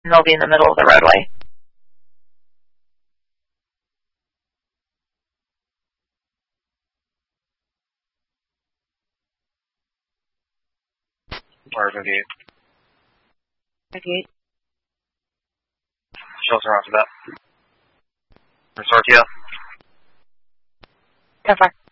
and they'll be in the middle of the roadway. Where 58? 58. Shelter after that. Restart, yeah. 10-5.